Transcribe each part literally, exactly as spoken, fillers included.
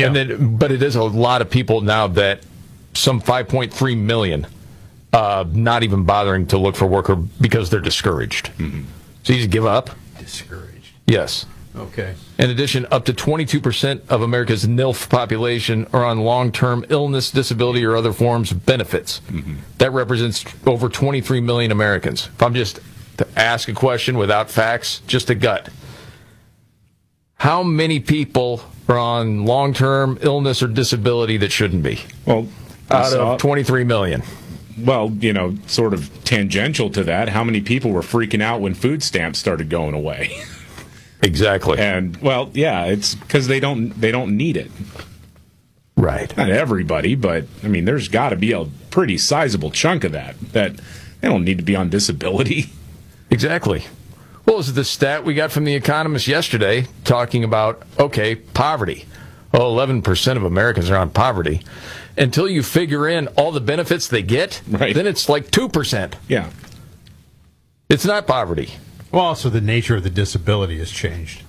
Yeah. And then, but it is a lot of people now that some five point three million uh, not even bothering to look for work or because they're discouraged. Mm-hmm. So you just give up? Discouraged. Yes. Okay. In addition, up to twenty-two percent of America's N I L F population are on long-term illness, disability, or other forms of benefits. Mm-hmm. That represents over twenty-three million Americans. If I'm just to ask a question without facts, just a gut. How many people are on long-term illness or disability that shouldn't be? Well, out of twenty-three million. Well, you know, sort of tangential to that, how many people were freaking out when food stamps started going away? Exactly. And, well, yeah, it's because they don't they don't need it. Right. Not everybody, but, I mean, there's got to be a pretty sizable chunk of that that they don't need to be on disability. Exactly. What was the stat we got from The Economist yesterday talking about, okay, poverty. Oh, eleven percent of Americans are on poverty. Until you figure in all the benefits they get, right. then it's like two percent. Yeah. It's not poverty. Well, also the nature of the disability has changed.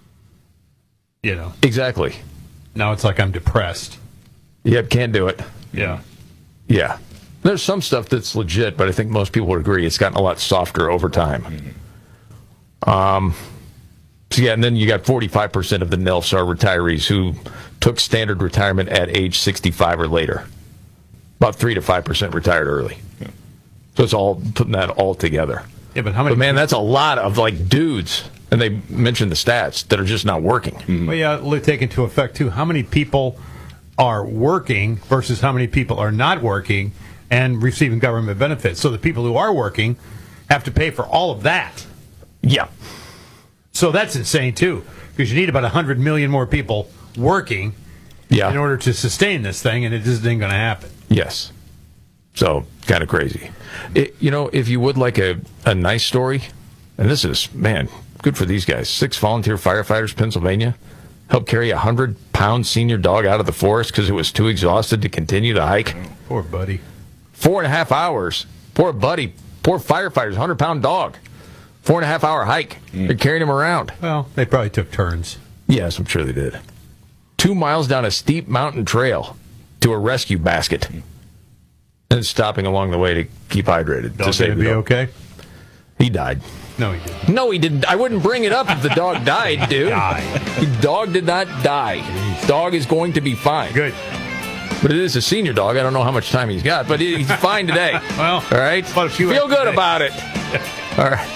You know. Exactly. Now it's like I'm depressed. Yep, can't do it. Yeah. Yeah. There's some stuff that's legit, but I think most people would agree it's gotten a lot softer over time. Mm-hmm. Um. So yeah, and then you got forty-five percent of the N I L Fs are retirees who took standard retirement at age sixty-five or later. About three to five percent retired early. Yeah. So it's all putting that all together. Yeah, but how many? But man, that's a lot of like dudes, and they mentioned the stats that are just not working. Mm-hmm. Well, yeah, take into effect too. How many people are working versus how many people are not working and receiving government benefits? So the people who are working have to pay for all of that. Yeah. So that's insane, too, because you need about one hundred million more people working yeah. in order to sustain this thing, and it just ain't going to happen. Yes. So, kind of crazy. It, you know, if you would like a, a nice story, and this is, man, good for these guys. Six volunteer firefighters, Pennsylvania, helped carry a one hundred pound senior dog out of the forest because it was too exhausted to continue the hike. Oh, poor buddy. Four and a half hours. Poor buddy. Poor firefighters, one hundred pound dog. Four and a half hour hike. Mm. They're carrying him around. Well, they probably took turns. Yes, I'm sure they did. Two miles down a steep mountain trail to a rescue basket. Mm. And stopping along the way to keep hydrated. Dog to save gonna be okay? He died. No, he didn't. No, he didn't. I wouldn't bring it up if the dog died, dude. Died. The dog did not die. Jeez. Dog is going to be fine. Good. But it is a senior dog. I don't know how much time he's got, but he's fine today. Well, all right? Feel good today. about it. All right.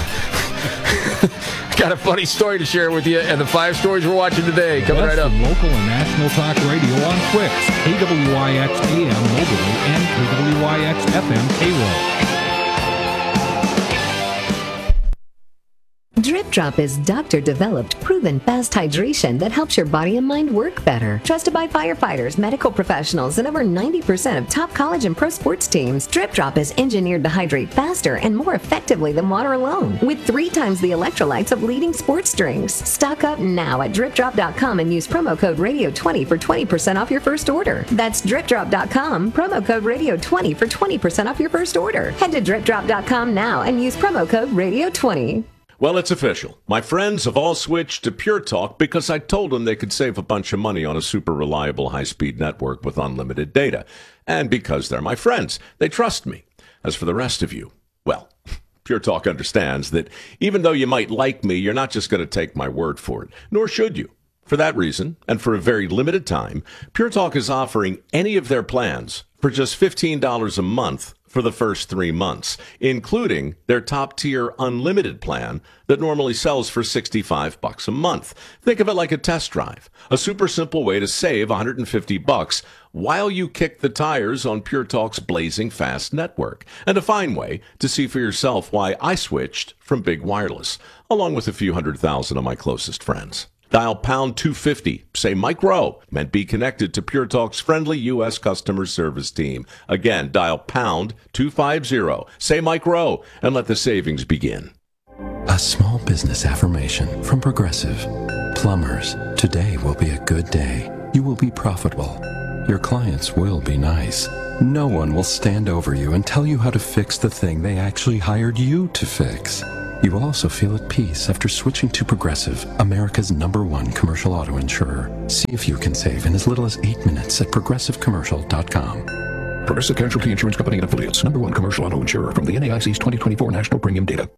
Got a funny story to share with you, and the five stories we're watching today coming Best right up. Local and national talk radio on Twix, K W Y X A M mobile, and K W Y X F M K-Roll. Drip Drop is doctor-developed, proven fast hydration that helps your body and mind work better. Trusted by firefighters, medical professionals, and over ninety percent of top college and pro sports teams, Drip Drop is engineered to hydrate faster and more effectively than water alone, with three times the electrolytes of leading sports drinks. Stock up now at drip drop dot com and use promo code radio twenty for twenty percent off your first order. That's drip drop dot com, promo code radio twenty for twenty percent off your first order. Head to drip drop dot com now and use promo code radio twenty. Well, it's official. My friends have all switched to Pure Talk because I told them they could save a bunch of money on a super reliable high-speed network with unlimited data. And because they're my friends, they trust me. As for the rest of you, well, Pure Talk understands that even though you might like me, you're not just going to take my word for it, nor should you. For that reason, and for a very limited time, Pure Talk is offering any of their plans for just fifteen dollars a month for the first three months, including their top-tier unlimited plan that normally sells for sixty-five bucks a month. Think of it like a test drive, a super simple way to save one hundred fifty bucks while you kick the tires on Pure Talk's blazing fast network, and a fine way to see for yourself why I switched from big wireless, along with a few hundred thousand of my closest friends. Dial pound two fifty, say Mike Rowe, and be connected to Pure Talk's friendly U S customer service team. Again, dial pound two fifty, say Mike Rowe, and let the savings begin. A small business affirmation from Progressive. Plumbers, today will be a good day. You will be profitable. Your clients will be nice. No one will stand over you and tell you how to fix the thing they actually hired you to fix. You will also feel at peace after switching to Progressive, America's number one commercial auto insurer. See if you can save in as little as eight minutes at progressive commercial dot com. Progressive Casualty Insurance Company and Affiliates. Number one commercial auto insurer from the N A I C's twenty twenty-four National Premium Data.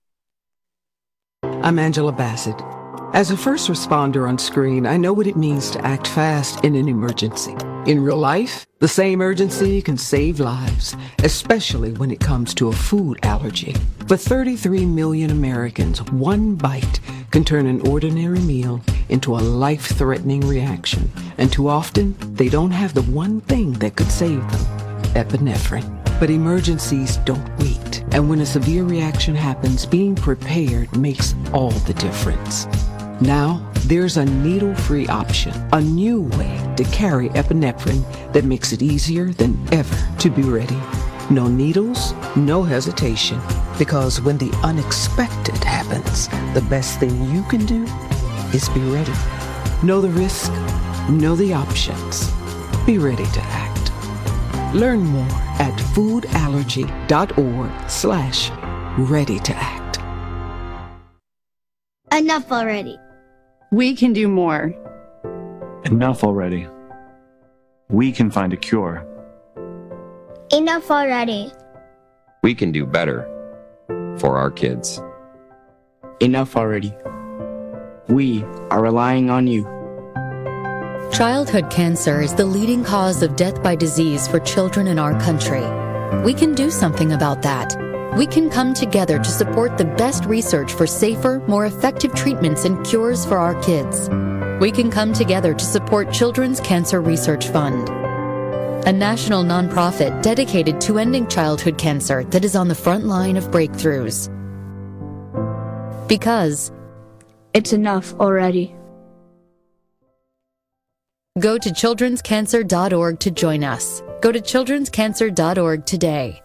I'm Angela Bassett. As a first responder on screen, I know what it means to act fast in an emergency. In real life, the same urgency can save lives, especially when it comes to a food allergy. For thirty-three million Americans, one bite can turn an ordinary meal into a life-threatening reaction. And too often, they don't have the one thing that could save them, epinephrine. But emergencies don't wait. And when a severe reaction happens, being prepared makes all the difference. Now, there's a needle-free option, a new way to carry epinephrine that makes it easier than ever to be ready. No needles, no hesitation, because when the unexpected happens, the best thing you can do is be ready. Know the risk, know the options. Be ready to act. Learn more at foodallergy.org slash ready to act. Enough already. We can do more. Enough already. We can find a cure. Enough already. We can do better for our kids. Enough already. We are relying on you. Childhood cancer is the leading cause of death by disease for children in our country. We can do something about that. We can come together to support the best research for safer, more effective treatments and cures for our kids. We can come together to support Children's Cancer Research Fund, a national nonprofit dedicated to ending childhood cancer that is on the front line of breakthroughs. Because it's enough already. Go to children's cancer dot org to join us. Go to children's cancer dot org today.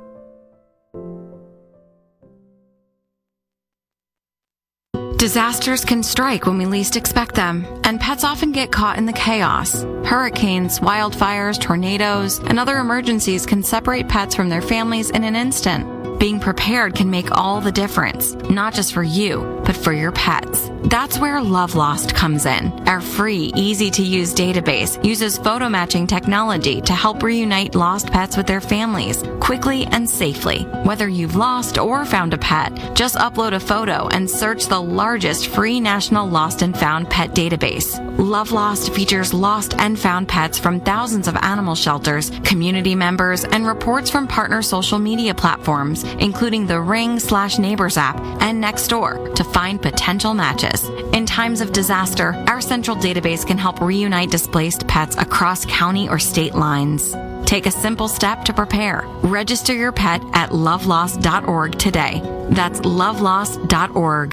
Disasters can strike when we least expect them, and pets often get caught in the chaos. Hurricanes, wildfires, tornadoes, and other emergencies can separate pets from their families in an instant. Being prepared can make all the difference, not just for you, but for your pets. That's where Love Lost comes in. Our free, easy-to-use database uses photo matching technology to help reunite lost pets with their families quickly and safely. Whether you've lost or found a pet, just upload a photo and search the largest free national lost and found pet database. Love Lost features lost and found pets from thousands of animal shelters, community members, and reports from partner social media platforms, including the Ring slash Neighbors app and Nextdoor, to find potential matches. In times of disaster, our central database can help reunite displaced pets across county or state lines. Take a simple step to prepare. Register your pet at love lost dot org today. That's love lost dot org.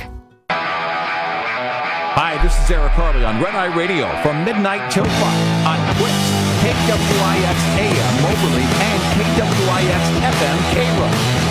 Hi, this is Eric Harley on Red Eye Radio from midnight till five on Quicks, K W I X A M Moberly and K W I X F M K-Road.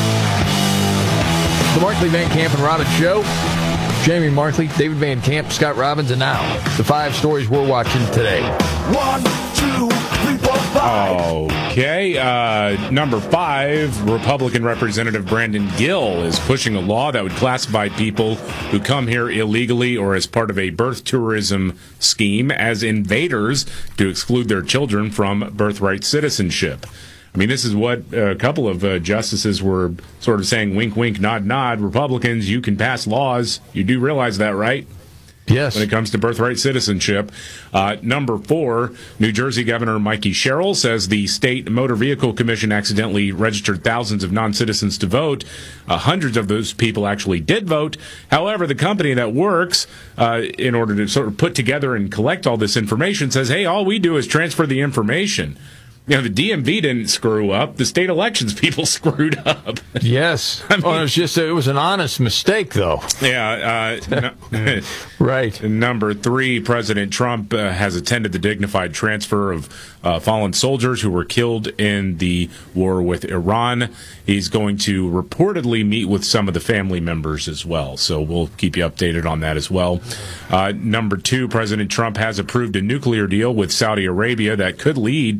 The Markley, Van Camp, and Robbins Show. Jamie Markley, David Van Camp, Scott Robbins, and now the five stories we're watching today. One, two, three, four, five. Okay, uh, number five, Republican Representative Brandon Gill is pushing a law that would classify people who come here illegally or as part of a birth tourism scheme as invaders to exclude their children from birthright citizenship. I mean, this is what a couple of uh, justices were sort of saying, wink, wink, nod, nod. Republicans, you can pass laws. You do realize that, right? Yes. When it comes to birthright citizenship. Uh, number four, New Jersey Governor Mikey Sherrill says the State Motor Vehicle Commission accidentally registered thousands of non-citizens to vote. Uh, hundreds of those people actually did vote. However, the company that works uh, in order to sort of put together and collect all this information says, hey, all we do is transfer the information. You know, the D M V didn't screw up. The state elections people screwed up. Yes. I mean, oh, it was just it was an honest mistake, though. Yeah. Uh, no, right. Number three, President Trump uh, has attended the dignified transfer of uh, fallen soldiers who were killed in the war with Iran. He's going to reportedly meet with some of the family members as well. So we'll keep you updated on that as well. Uh, number two, President Trump has approved a nuclear deal with Saudi Arabia that could lead to the kingdom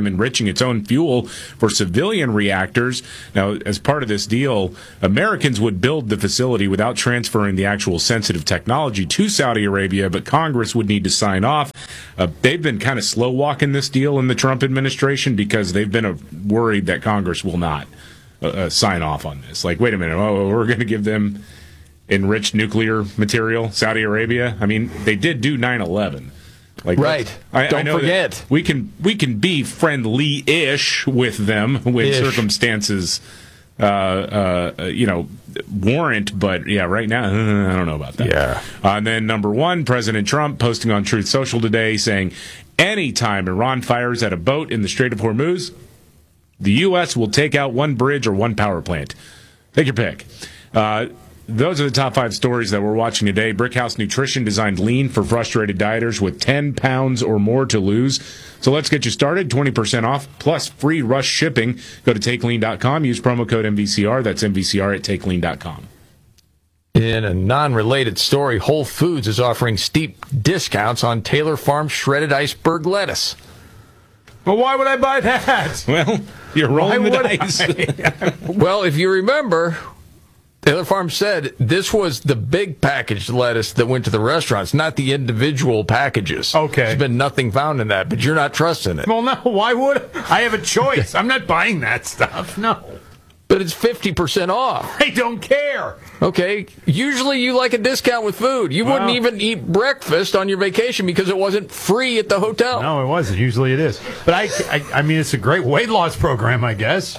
uranium, enriching its own fuel for civilian reactors. Now, as part of this deal, Americans would build the facility without transferring the actual sensitive technology to Saudi Arabia, but Congress would need to sign off. Uh, they've been kind of slow walking this deal in the Trump administration because they've been uh, worried that Congress will not uh, uh, sign off on this. Like, wait a minute, oh, we're going to give them enriched nuclear material, Saudi Arabia? I mean, they did do nine eleven. Like, right. I, Don't I know forget. We can we can be friendly-ish with them when Ish. circumstances, uh, uh, you know, warrant. But yeah, right now I don't know about that. Yeah. Uh, and then number one, President Trump posting on Truth Social today saying, anytime Iran fires at a boat in the Strait of Hormuz, the U S will take out one bridge or one power plant. Take your pick. Uh, Those are the top five stories that we're watching today. Brickhouse Nutrition designed lean for frustrated dieters with ten pounds or more to lose. So let's get you started. twenty percent off plus free rush shipping. Go to take lean dot com. Use promo code M V C R. That's M V C R at take lean dot com. In a non-related story, Whole Foods is offering steep discounts on Taylor Farm shredded iceberg lettuce. Well, why would I buy that? Well, you're rolling Why the would dice. I? Well, if you remember, Taylor Farm said this was the big packaged lettuce that went to the restaurants, not the individual packages. Okay. There's been nothing found in that, but you're not trusting it. Well, no, why would I? I have a choice. I'm not buying that stuff. No. But it's fifty percent off. I don't care. Okay. Usually you like a discount with food. You wouldn't Well- even eat breakfast on your vacation because it wasn't free at the hotel. No, it wasn't. Usually it is. But I, I, I mean, it's a great weight loss program, I guess.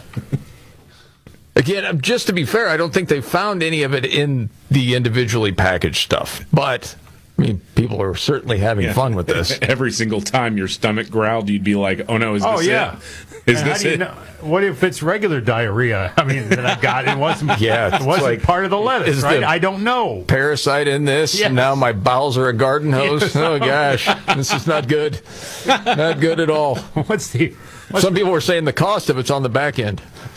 Again, just to be fair, I don't think they found any of it in the individually packaged stuff. But, I mean, people are certainly having Yeah. fun with this. Every single time your stomach growled, you'd be like, oh no, is this Oh, yeah. it? Is And how this do you it? know- what if it's regular diarrhea? I mean, that I got it wasn't. Yeah, it it's wasn't like, part of the lettuce, is right? the- I don't know. Parasite in this. Yes. Now my bowels are a garden hose. Yes. Oh, gosh. This is not good. Not good at all. What's the? What's Some people were saying the cost of it's on the back end.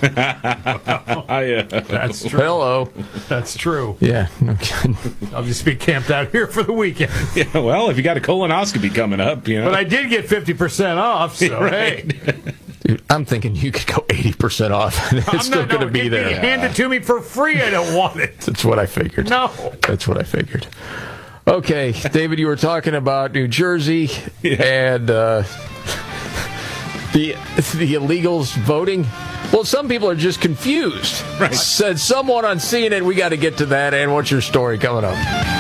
I, uh, That's true. Hello. That's true. Yeah. No kidding. I'll just be camped out here for the weekend. yeah, well, if you got a colonoscopy coming up, you know. But I did get fifty percent off, so Right. hey. Dude, I'm thinking you could go eighty percent off. It's I'm still not going to no, be give there. Me, hand it to me for free. I don't want it. That's what I figured. No. That's what I figured. Okay, David, you were talking about New Jersey and uh, the the illegals voting. Well, some people are just confused. Right. Said someone on C N N. We got to get to that. And what's your story coming up?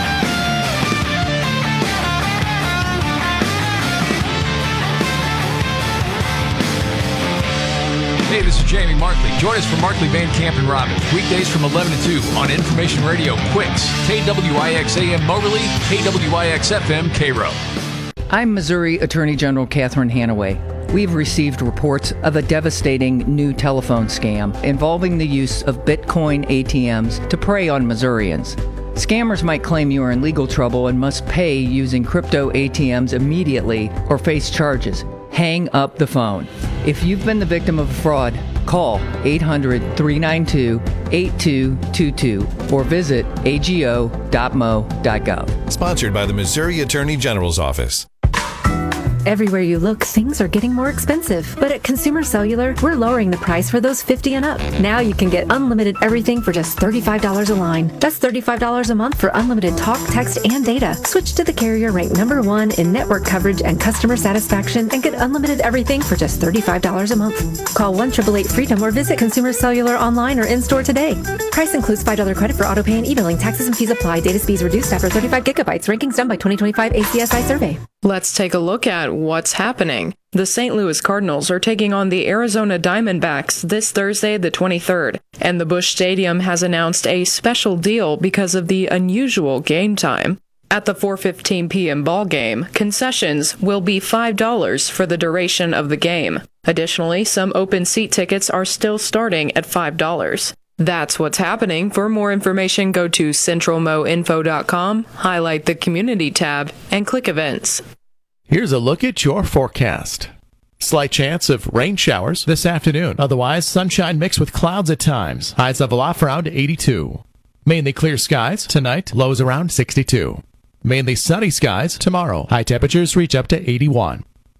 Hey, this is Jamie Markley. Join us for Markley Van Camp and Robbins, weekdays from eleven to two on Information Radio Quicks, K W I X A M Moberly, K W I X F M Cairo. I'm Missouri Attorney General Catherine Hanaway. We've received reports of a devastating new telephone scam involving the use of Bitcoin A T Ms to prey on Missourians. Scammers might claim you are in legal trouble and must pay using crypto A T Ms immediately or face charges. Hang up the phone. If you've been the victim of a fraud, call eight hundred, three nine two, eight two two two or visit A G O dot M O dot gov. Sponsored by the Missouri Attorney General's Office. Everywhere you look, things are getting more expensive. But at Consumer Cellular, we're lowering the price for those fifty and up. Now you can get unlimited everything for just thirty-five dollars a line. That's thirty-five dollars a month for unlimited talk, text, and data. Switch to the carrier ranked number one in network coverage and customer satisfaction and get unlimited everything for just thirty-five dollars a month. Call one eight eight eight freedom or visit Consumer Cellular online or in-store today. Price includes five dollars credit for auto pay and e-billing. Taxes and fees apply. Data speeds reduced after thirty-five gigabytes. Rankings done by twenty twenty-five A C S I survey. Let's take a look at what's happening. The Saint Louis Cardinals are taking on the Arizona Diamondbacks this Thursday, the twenty-third, and the Busch Stadium has announced a special deal because of the unusual game time. At the four fifteen p.m. ball game, concessions will be five dollars for the duration of the game. Additionally, some open seat tickets are still starting at five dollars. That's what's happening. For more information, go to central mo info dot com, highlight the Community tab, and click Events. Here's a look at your forecast. Slight chance of rain showers this afternoon. Otherwise, sunshine mixed with clouds at times. Highs level off around eighty-two. Mainly clear skies tonight. Lows around sixty-two. Mainly sunny skies tomorrow. High temperatures reach up to eighty-one.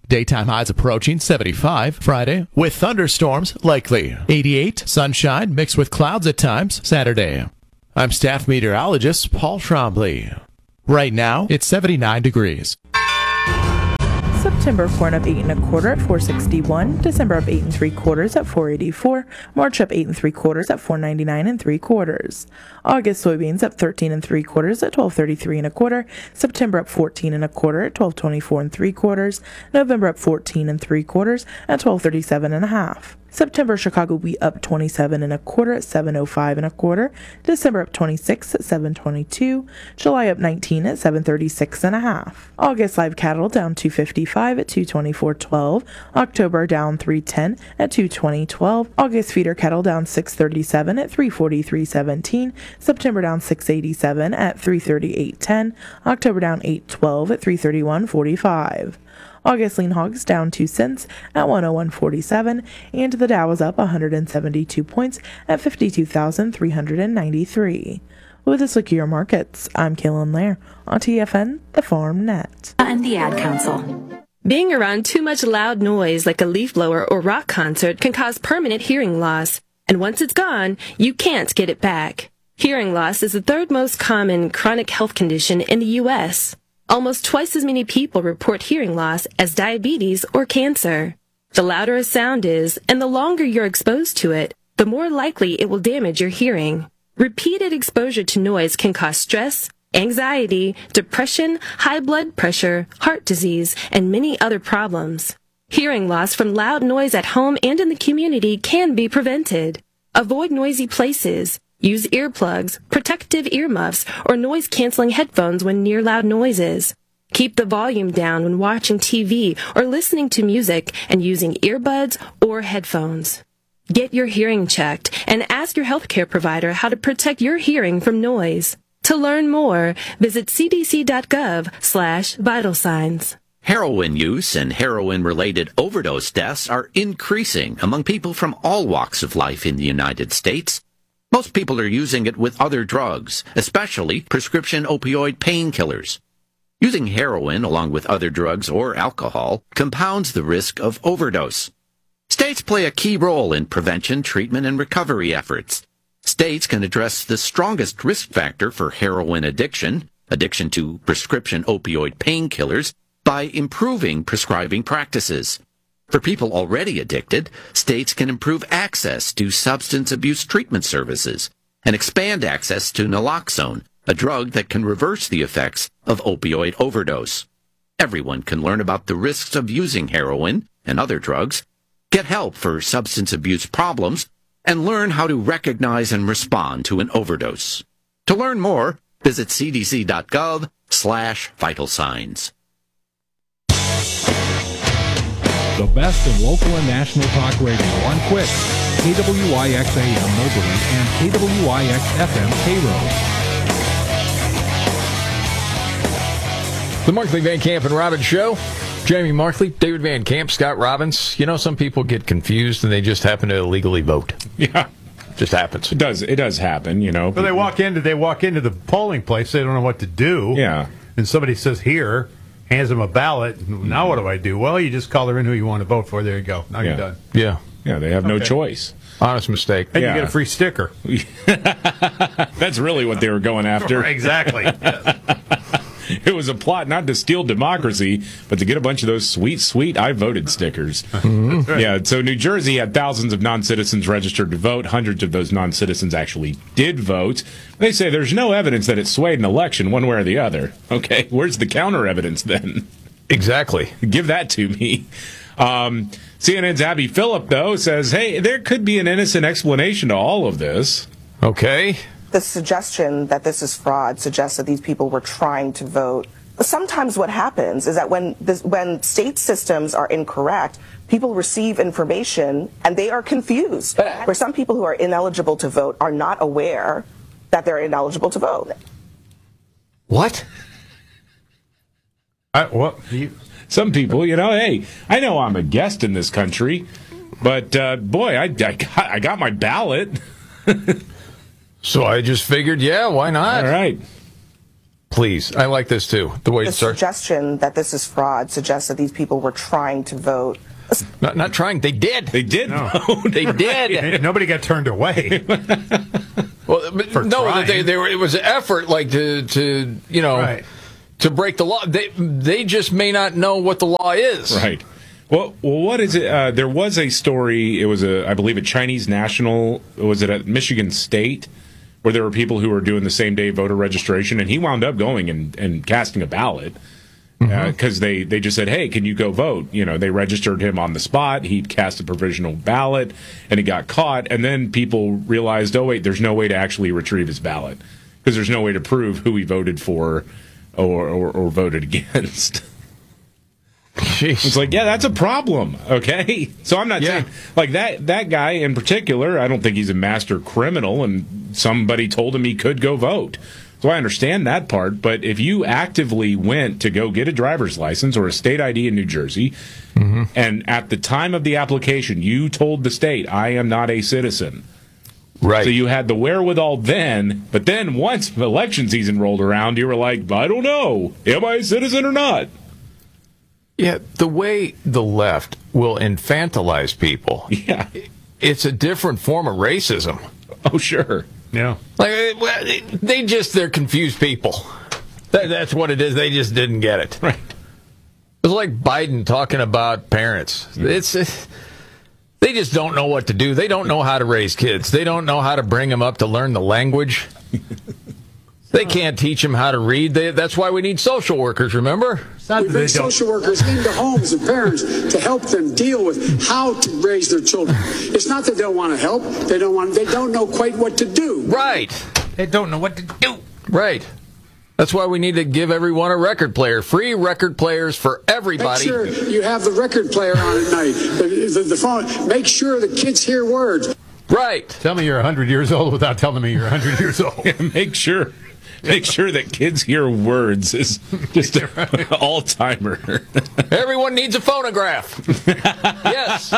Daytime highs approaching seventy-five Friday, with thunderstorms likely. eighty-eight, sunshine mixed with clouds at times Saturday. I'm staff meteorologist Paul Trombley. Right now, it's seventy-nine degrees. September corn up eight and a quarter at four sixty-one. December up eight and three quarters at four eighty-four. March up eight and three quarters at four ninety-nine and three quarters. August soybeans up thirteen and three quarters at twelve thirty-three and a quarter. September up fourteen and a quarter at twelve twenty-four and three quarters. November up fourteen and three quarters at twelve thirty-seven and a half. September Chicago wheat up twenty-seven and a quarter at seven oh five and a quarter. December up twenty-six at seven twenty-two. July up nineteen at seven thirty-six and a half. August live cattle down two fifty-five at two twenty-four twelve. October down three ten at two twenty twelve. August feeder cattle down six thirty-seven at three forty-three seventeen. September down six eighty-seven at three thirty-eight ten. October down eight twelve at three thirty-one forty-five. August lean hogs down two cents at one oh one forty-seven, and the Dow is up one hundred seventy-two points at fifty-two thousand three hundred ninety-three. With this look at your markets, I'm Kaylin Lair on T F N, the Farm Net. And the Ad Council. Being around too much loud noise like a leaf blower or rock concert can cause permanent hearing loss, and once it's gone, you can't get it back. Hearing loss is the third most common chronic health condition in the U S Almost twice as many people report hearing loss as diabetes or cancer. The louder a sound is, and the longer you're exposed to it, the more likely it will damage your hearing. Repeated exposure to noise can cause stress, anxiety, depression, high blood pressure, heart disease, and many other problems. Hearing loss from loud noise at home and in the community can be prevented. Avoid noisy places. Use earplugs, protective earmuffs, or noise-canceling headphones when near loud noises. Keep the volume down when watching T V or listening to music and using earbuds or headphones. Get your hearing checked and ask your healthcare provider how to protect your hearing from noise. To learn more, visit c d c dot gov slash vital signs. Heroin use and heroin-related overdose deaths are increasing among people from all walks of life in the United States. Most people are using it with other drugs, especially prescription opioid painkillers. Using heroin along with other drugs or alcohol compounds the risk of overdose. States play a key role in prevention, treatment, and recovery efforts. States can address the strongest risk factor for heroin addiction, addiction to prescription opioid painkillers, by improving prescribing practices. For people already addicted, states can improve access to substance abuse treatment services and expand access to naloxone, a drug that can reverse the effects of opioid overdose. Everyone can learn about the risks of using heroin and other drugs, get help for substance abuse problems, and learn how to recognize and respond to an overdose. To learn more, visit c d c dot gov slash vital signs. The best in local and national talk radio on Quix, K W I X A M Moberly and K W I X F M Cairo. The Markley, Van Camp, and Robbins Show. Jamie Markley, David Van Camp, Scott Robbins. You know, some people get confused and they just happen to illegally vote. Yeah. Just happens. It does. It does happen, you know. But they walk into they walk into the polling place, they don't know what to do. Yeah. And somebody says here, hands them a ballot. Now what do I do? Well, you just color in who you want to vote for. There you go. Now Yeah. you're done. Yeah. Yeah, they have no Okay. choice. Honest mistake. And Yeah. you get a free sticker. That's really what they were going after. Exactly. Yes. It was a plot not to steal democracy, but to get a bunch of those sweet, sweet I voted stickers. That's right. Yeah, so New Jersey had thousands of non-citizens registered to vote. Hundreds of those non-citizens actually did vote. They say there's no evidence that it swayed an election one way or the other. Okay, where's the counter evidence then? Exactly. Give that to me. Um, C N N's Abby Phillip, though, says, hey, there could be an innocent explanation to all of this. Okay. The suggestion that this is fraud suggests that these people were trying to vote. Sometimes what happens is that when this, when state systems are incorrect, people receive information and they are confused. Where some people who are ineligible to vote are not aware that they're ineligible to vote. What? I, what? You, Some people, you know, hey, I know I'm a guest in this country, but uh, boy, I, I, got, I got my ballot. So I just figured, yeah, why not? All right. Please. I like this, too. The way The it starts. suggestion that this is fraud suggests that these people were trying to vote. Not, not trying. They did. They did. No. They did. Nobody got turned away. Well, but For no, trying. they, they were, it was an effort, like to, to you know, Right. to break the law. They they just may not know what the law is. Right. Well, well, what is it? Uh, there was a story. It was a, I believe, a Chinese national. Was it at Michigan State, where there were people who were doing the same day voter registration, and he wound up going and, and casting a ballot because uh, they they just said, "Hey, can you go vote?" You know, they registered him on the spot. He cast a provisional ballot, and he got caught. And then people realized, oh wait, there's no way to actually retrieve his ballot because there's no way to prove who he voted for or or, or voted against. Jeez. It's like, yeah, that's a problem. Okay, so I'm not Yeah. saying like that. That guy in particular, I don't think he's a master criminal, and somebody told him he could go vote. So I understand that part. But if you actively went to go get a driver's license or a state I D in New Jersey, mm-hmm. and at the time of the application you told the state, "I am not a citizen," right? So you had the wherewithal then. But then once election season rolled around, you were like, "I don't know, am I a citizen or not?" Yeah, the way the left will infantilize people, yeah, it's a different form of racism. Oh, sure. Yeah. Like, well, they just, they're confused people. That, that's what it is. They just didn't get it. Right. It's like Biden talking about parents. It's, it's they just don't know what to do. They don't know how to raise kids. They don't know how to bring them up to learn the language. They can't teach them how to read. They, that's why we need social workers, remember? We bring social workers into homes and parents to help them deal with how to raise their children. It's not that they don't want to help. They don't want. They don't know quite what to do. Right. They don't know what to do. Right. That's why we need to give everyone a record player. Free record players for everybody. Make sure you have the record player on at night. The, the, the phone. Make sure the kids hear words. Right. Tell me you're one hundred years old without telling me you're one hundred years old. Make sure. Make sure that kids hear words is just an all-timer. Everyone needs a phonograph. Yes.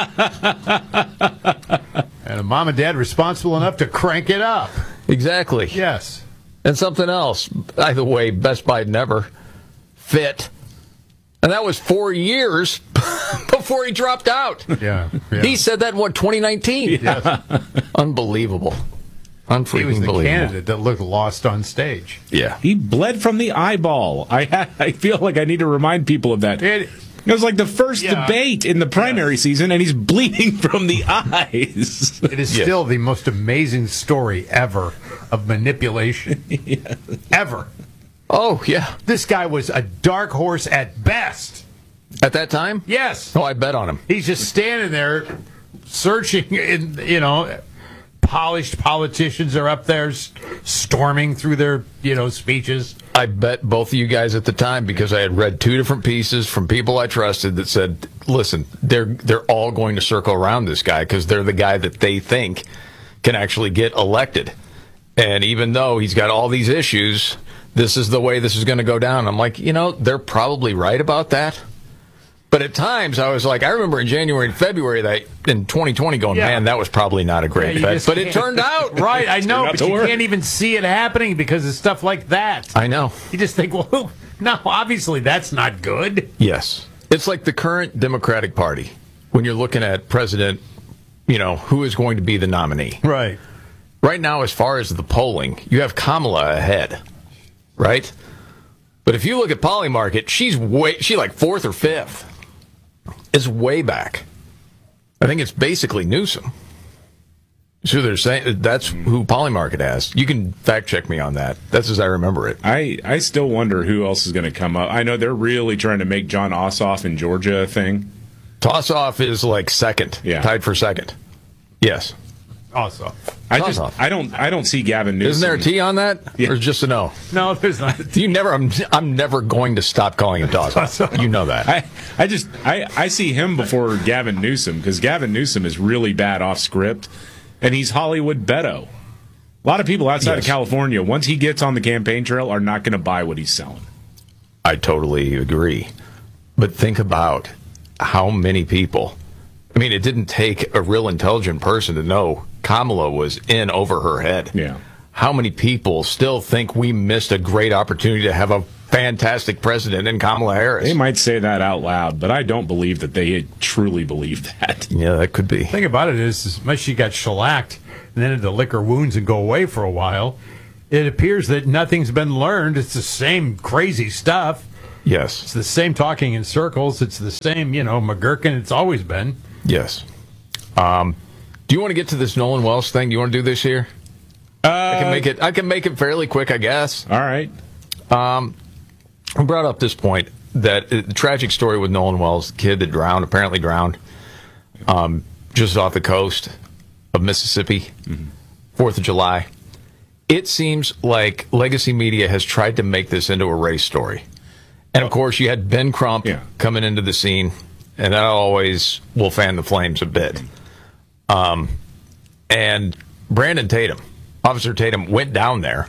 And a mom and dad responsible enough to crank it up. Exactly. Yes. And something else. By the way, best Biden ever. Fit. And that was four years before he dropped out. Yeah. yeah. He said that in, what, twenty nineteen? Yes. Unbelievable. Unfreaking He was the believable. candidate that looked lost on stage. Yeah. He bled from the eyeball. I ha- I feel like I need to remind people of that. It, it was like the first Yeah. debate in the primary yes. season, and he's bleeding from the eyes. It is yeah. still the most amazing story ever of manipulation. yes. Ever. Oh, yeah. This guy was a dark horse at best. At that time? Yes. Oh, I bet on him. He's just standing there searching, in, you know... Polished politicians are up there storming through their, you know, speeches. I bet both of you guys at the time, because I had read two different pieces from people I trusted that said, listen, they're they're all going to circle around this guy because they're the guy that they think can actually get elected. And even though he's got all these issues, this is the way this is going to go down. I'm like, you know, they're probably right about that. But at times, I was like, I remember in January and February that in twenty twenty going, Yeah. man, that was probably not a great Yeah, you bet. just But it can't- turned out. Right, I know, out but to you work. can't even see it happening because of stuff like that. I know. You just think, well, no, obviously that's not good. Yes. It's like the current Democratic Party. When you're looking at president, you know, who is going to be the nominee. Right. Right now, as far as the polling, you have Kamala ahead, right? But if you look at Polymarket, she's way, she's like fourth or fifth. It's way back. I think it's basically Newsom. So they're saying that's who Polymarket has. You can fact check me on that. That's as I remember it. I, I still wonder who else is going to come up. I know they're really trying to make John Ossoff in Georgia a thing. Toss-off is like second, Yeah. tied for second. Yes. Also. I just Toss-off. I don't I don't see Gavin Newsom. Isn't there a T on that? Yeah. Or just a no? No, there's not. You never. I'm. I'm never going to stop calling him Toss-off. You know that. I, I just I, I see him before Gavin Newsom because Gavin Newsom is really bad off script, and he's Hollywood Beto. A lot of people outside Yes. of California, once he gets on the campaign trail, are not going to buy what he's selling. I totally agree. But think about how many people. I mean, it didn't take a real intelligent person to know Kamala was in over her head. Yeah. how many people still think we missed a great opportunity to have a fantastic president in Kamala Harris. They might say that out loud, but I don't believe that they truly believe that. Yeah, that could be. The thing about it is, as much as she got shellacked and then had to lick her wounds and go away for a while, it appears that nothing's been learned. It's the same crazy stuff. Yes. It's the same talking in circles. It's the same, you know, McGurkin. It's always been. Yes. Um, do you want to get to this Nolan Wells thing? Do you want to do this here? Uh, I can make it. I can make it fairly quick, I guess. All right. Um, I brought up this point that uh, the tragic story with Nolan Wells, the kid that drowned, apparently drowned, um, just off the coast of Mississippi, mm-hmm. Fourth of July. It seems like legacy media has tried to make this into a race story. And, of course, you had Ben Crump yeah. coming into the scene, and that always will fan the flames a bit. Um, and Brandon Tatum, Officer Tatum, went down there,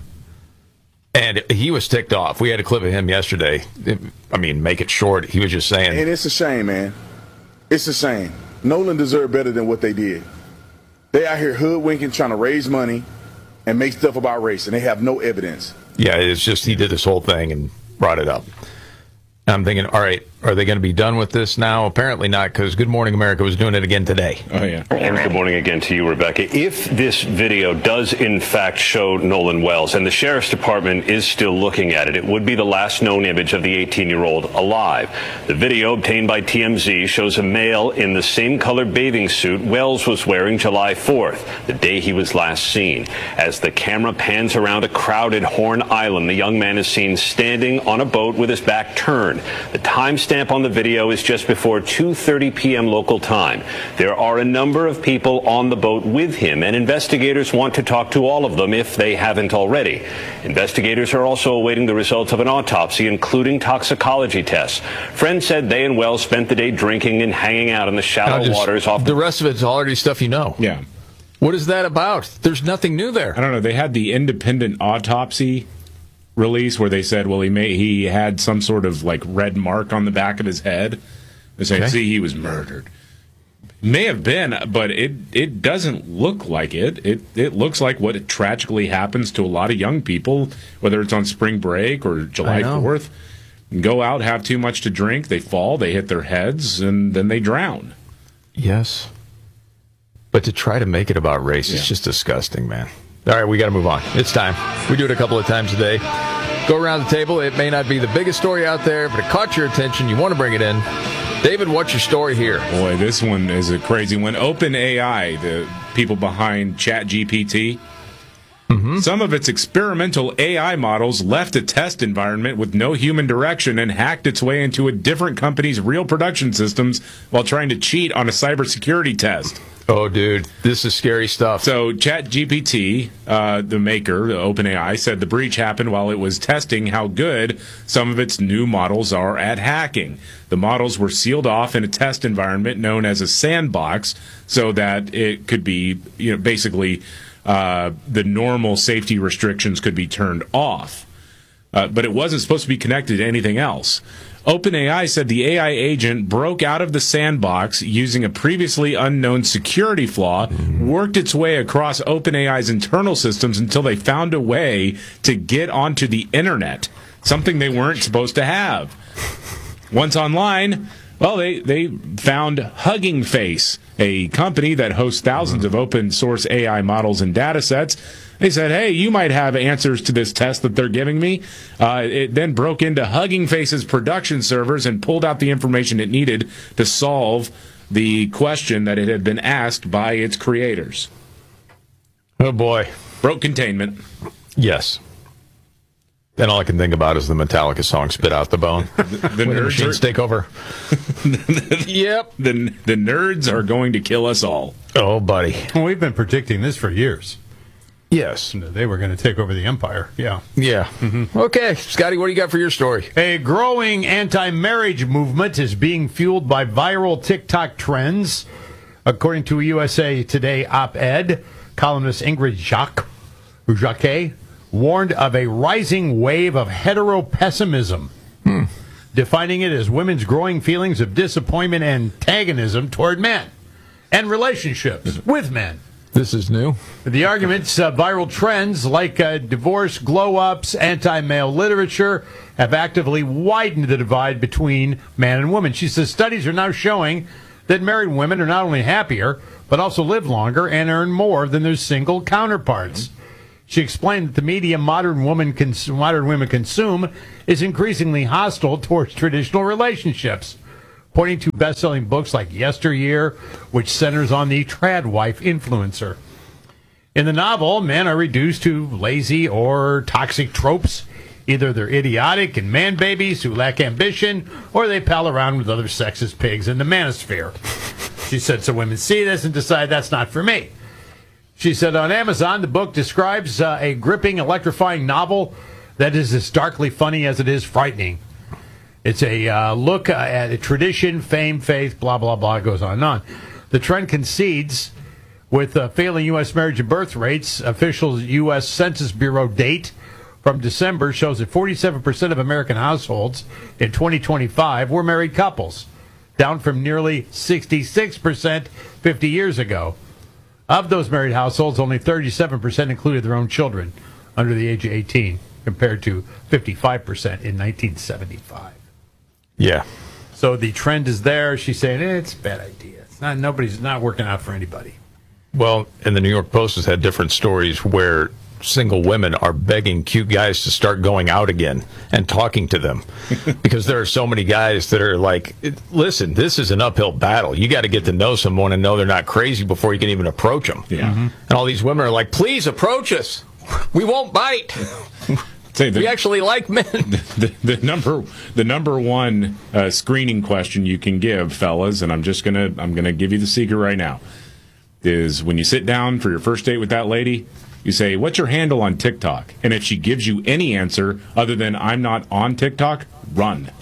and he was ticked off. We had a clip of him yesterday. I mean, make it short. He was just saying. And it's a shame, man. It's a shame. Nolan deserved better than what they did. They out here hoodwinking, trying to raise money and make stuff about race, and they have no evidence. Yeah, it's just he did this whole thing and brought it up. I'm thinking, all right, are they going to be done with this now? Apparently not, because Good Morning America was doing it again today. Oh, yeah. And good morning again to you, Rebecca. If this video does, in fact, show Nolan Wells, and the Sheriff's Department is still looking at it, it would be the last known image of the eighteen-year-old alive. The video obtained by T M Z shows a male in the same color bathing suit Wells was wearing July fourth, the day he was last seen. As the camera pans around a crowded Horn Island, the young man is seen standing on a boat with his back turned. The timestamp on the video is just before two thirty p.m. local time. There are a number of people on the boat with him, and investigators want to talk to all of them if they haven't already. Investigators are also awaiting the results of an autopsy, including toxicology tests. Friends said they and Wells spent the day drinking and hanging out in the shallow just, waters off the rest of it's already stuff you know. Yeah. What is that about? There's nothing new there. I don't know. They had the independent autopsy release where they said, well, he may he had some sort of like red mark on the back of his head. They say, Okay. see, he was murdered. May have been, but it it doesn't look like it. It it looks like what tragically happens to a lot of young people, whether it's on spring break or July fourth. Go out, have too much to drink, they fall, they hit their heads, and then they drown. Yes. But to try to make it about race Yeah. is just disgusting, man. All right, we got to move on. It's time. We do it a couple of times a day. Go around the table. It may not be the biggest story out there, but it caught your attention. You want to bring it in. David, what's your story here? Boy, this one is a crazy one. OpenAI, the people behind ChatGPT, mm-hmm. some of its experimental A I models left a test environment with no human direction and hacked its way into a different company's real production systems while trying to cheat on a cybersecurity test. Oh, dude, this is scary stuff. So ChatGPT, uh, the maker, the OpenAI, said the breach happened while it was testing how good some of its new models are at hacking. The models were sealed off in a test environment known as a sandbox so that it could be, you know, basically uh, the normal safety restrictions could be turned off. Uh, but it wasn't supposed to be connected to anything else. OpenAI said the A I agent broke out of the sandbox using a previously unknown security flaw, worked its way across OpenAI's internal systems until they found a way to get onto the internet, something they weren't supposed to have. Once online, well, they, they found Hugging Face, a company that hosts thousands of open source A I models and data sets. They said, hey, you might have answers to this test that they're giving me. Uh, it then broke into Hugging Face's production servers and pulled out the information it needed to solve the question that it had been asked by its creators. Oh, boy. Broke containment. Yes. Then all I can think about is the Metallica song "Spit Out the Bone." The, the when the nerds machines are, take over. Yep. The, the nerds are going to kill us all. Oh, buddy. Well, we've been predicting this for years. Yes. They were going to take over the empire. Yeah. Yeah. Mm-hmm. Okay. Scotty, what do you got for your story? A growing anti-marriage movement is being fueled by viral TikTok trends. According to a U S A Today op-ed, columnist Ingrid Jacques, Jacquet warned of a rising wave of heteropessimism, hmm. defining it as women's growing feelings of disappointment and antagonism toward men and relationships with men. This is new. The arguments, uh, viral trends like uh, divorce, glow-ups, anti-male literature have actively widened the divide between man and woman. She says studies are now showing that married women are not only happier, but also live longer and earn more than their single counterparts. She explained that the media modern women cons- modern women consume is increasingly hostile towards traditional relationships, pointing to best-selling books like Yesteryear, which centers on the trad wife influencer. In the novel, men are reduced to lazy or toxic tropes. Either they're idiotic and man babies who lack ambition, or they pal around with other sexist pigs in the manosphere. She said, so women see this and decide that's not for me. She said on Amazon, the book describes uh, a gripping, electrifying novel that is as darkly funny as it is frightening. It's a uh, look uh, at a tradition, fame, faith, blah, blah, blah, it goes on and on. The trend concedes with uh, failing U S marriage and birth rates. Official U S Census Bureau date from December shows that forty-seven percent of American households in twenty twenty-five were married couples, down from nearly sixty-six percent fifty years ago. Of those married households, only thirty-seven percent included their own children under the age of eighteen, compared to fifty-five percent in nineteen seventy-five. Yeah. So the trend is there. She's saying eh, it's a bad idea. It's not. Nobody's not working out for anybody. Well, and the New York Post has had different stories where single women are begging cute guys to start going out again and talking to them because there are so many guys that are like, listen, this is an uphill battle. You got to get to know someone and know they're not crazy before you can even approach them. Yeah. Mm-hmm. And all these women are like, please approach us. We won't bite. Say the, we actually like men. The, the, the number, the number one uh, screening question you can give, fellas, and I'm just gonna, I'm gonna give you the secret right now, is when you sit down for your first date with that lady, you say, what's your handle on TikTok? And if she gives you any answer other than I'm not on TikTok, run.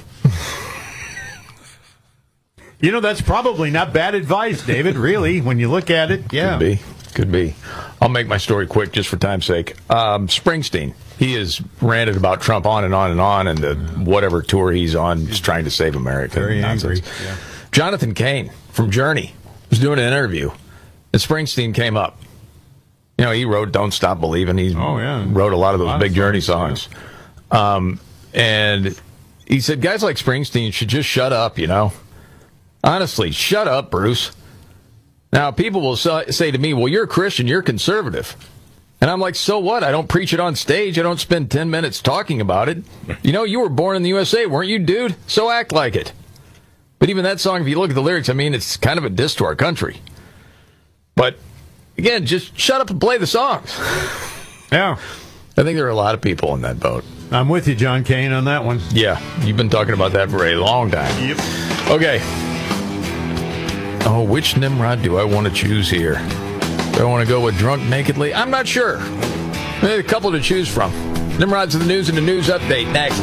You know, that's probably not bad advice, David, really, when you look at it. Yeah. Could be. Could be. I'll make my story quick just for time's sake. Um, Springsteen, he has ranted about Trump on and on and on, and the whatever tour he's on, just trying to save America. Very Nonsense. angry. Yeah. Jonathan Cain from Journey was doing an interview, and Springsteen came up. You know, he wrote Don't Stop Believing. He oh, yeah. wrote a lot of those a lot big of Journey songs, songs. Yeah. Um, and he said, guys like Springsteen should just shut up, you know. Honestly, shut up, Bruce. Now, people will say to me, well, you're a Christian, you're conservative. And I'm like, so what? I don't preach it on stage. I don't spend ten minutes talking about it. You know, you were born in the U S A, weren't you, dude? So act like it. But even that song, if you look at the lyrics, I mean, it's kind of a diss to our country. But again, just shut up and play the songs. Yeah. I think there are a lot of people in that boat. I'm with you, John Kane, on that one. Yeah, you've been talking about that for a long time. Yep. Okay. Oh, which Nimrod do I want to choose here? Do I want to go with Drunk Nakedly? I'm not sure. There's a couple to choose from. Nimrod's of the news and the news update next.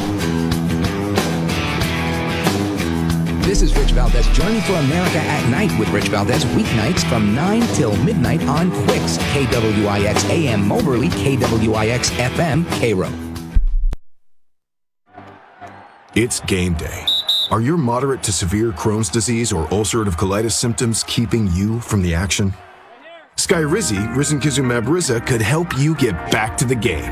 This is Rich Valdez. Join me for America at Night with Rich Valdez weeknights from nine till midnight on Quicks, K W I X A M Moberly, K W I X F M Cairo. It's game day. Are your moderate to severe Crohn's disease or ulcerative colitis symptoms keeping you from the action? Skyrizi, risankizumab Riza, could help you get back to the game.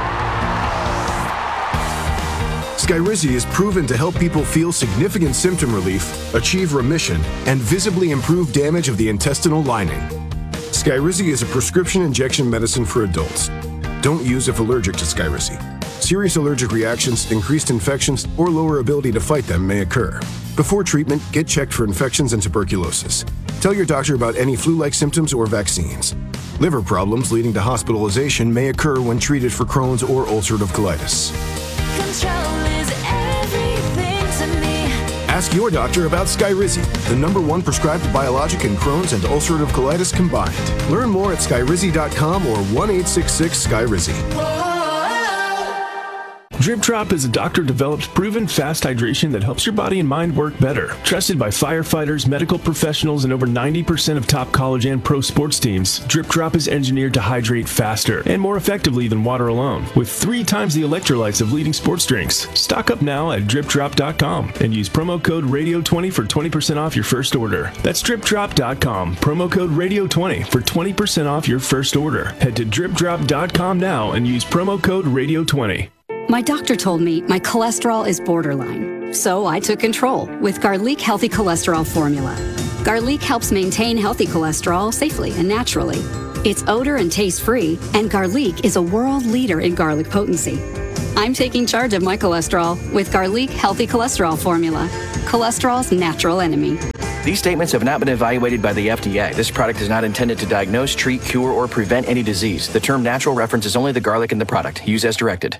Skyrizi is proven to help people feel significant symptom relief, achieve remission, and visibly improve damage of the intestinal lining. Skyrizi is a prescription injection medicine for adults. Don't use if allergic to Skyrizi. Serious allergic reactions, increased infections, or lower ability to fight them may occur. Before treatment, get checked for infections and tuberculosis. Tell your doctor about any flu-like symptoms or vaccines. Liver problems leading to hospitalization may occur when treated for Crohn's or ulcerative colitis. Control is everything to me. Ask your doctor about Skyrizi, the number one prescribed biologic in Crohn's and ulcerative colitis combined. Learn more at skyrizi dot com or one eight six six Skyrizi. Drip Drop is a doctor-developed, proven fast hydration that helps your body and mind work better. Trusted by firefighters, medical professionals, and over ninety percent of top college and pro sports teams, Drip Drop is engineered to hydrate faster and more effectively than water alone, with three times the electrolytes of leading sports drinks. Stock up now at drip drop dot com and use promo code radio twenty for twenty percent off your first order. That's drip drop dot com, promo code radio twenty for twenty percent off your first order. Head to drip drop dot com now and use promo code radio twenty. My doctor told me my cholesterol is borderline, so I took control with Garlic Healthy Cholesterol Formula. Garlic helps maintain healthy cholesterol safely and naturally. It's odor and taste free, and Garlic is a world leader in garlic potency. I'm taking charge of my cholesterol with Garlic Healthy Cholesterol Formula, cholesterol's natural enemy. These statements have not been evaluated by the F D A. This product is not intended to diagnose, treat, cure, or prevent any disease. The term natural references only the garlic in the product. Use as directed.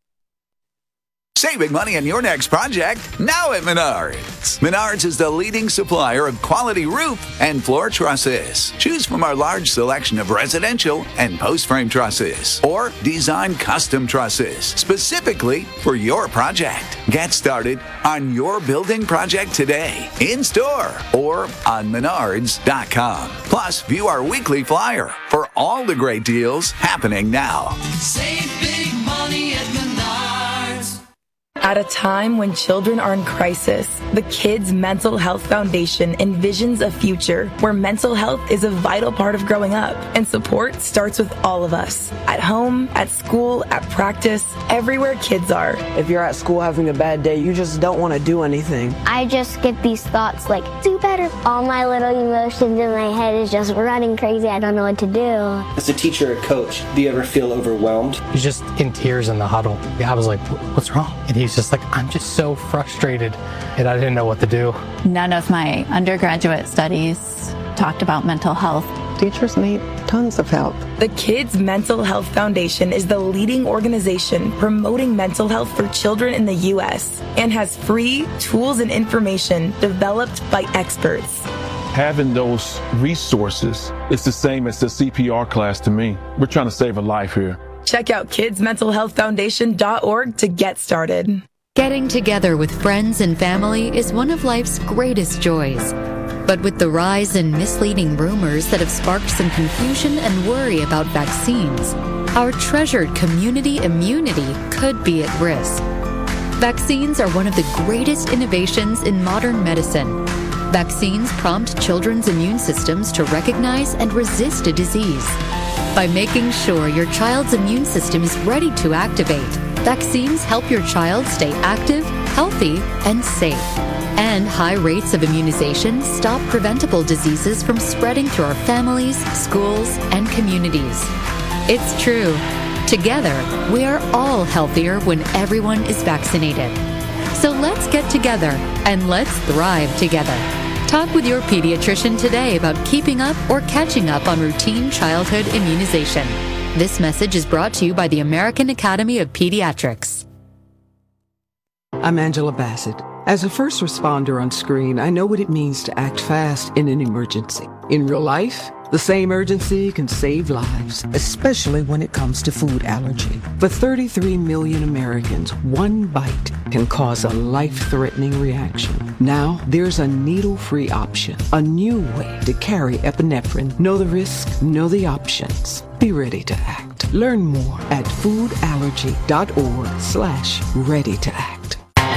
Saving money on your next project now at Menards. Menards is the leading supplier of quality roof and floor trusses. Choose from our large selection of residential and post-frame trusses or design custom trusses specifically for your project. Get started on your building project today in store or on menards dot com. Plus, view our weekly flyer for all the great deals happening now. Save big money at Menards. At a time when children are in crisis, the Kids Mental Health Foundation envisions a future where mental health is a vital part of growing up, and support starts with all of us. At home, at school, at practice, everywhere kids are. If you're at school having a bad day, you just don't want to do anything. I just get these thoughts like, do better. All my little emotions in my head is just running crazy. I don't know what to do. As a teacher or coach, do you ever feel overwhelmed? He's just in tears in the huddle. I was like, what's wrong? And he's just like, I'm just so frustrated, and I didn't know what to do. None of my undergraduate studies talked about mental health. Teachers need tons of help. The Kids Mental Health Foundation is the leading organization promoting mental health for children in the U S and has free tools and information developed by experts. Having those resources is the same as the C P R class to me. We're trying to save a life here. Check out kids mental health foundation dot org to get started. Getting together with friends and family is one of life's greatest joys. But with the rise in misleading rumors that have sparked some confusion and worry about vaccines, our treasured community immunity could be at risk. Vaccines are one of the greatest innovations in modern medicine. Vaccines prompt children's immune systems to recognize and resist a disease. By making sure your child's immune system is ready to activate, vaccines help your child stay active, healthy, and safe. And high rates of immunization stop preventable diseases from spreading through our families, schools, and communities. It's true. Together, we are all healthier when everyone is vaccinated. So let's get together and let's thrive together. Talk with your pediatrician today about keeping up or catching up on routine childhood immunization. This message is brought to you by the American Academy of Pediatrics. I'm Angela Bassett. As a first responder on screen, I know what it means to act fast in an emergency. In real life, the same urgency can save lives, especially when it comes to food allergy. For thirty-three million Americans, one bite can cause a life-threatening reaction. Now, there's a needle-free option, a new way to carry epinephrine. Know the risk, know the options. Be ready to act. Learn more at foodallergy dot org slash ready to act.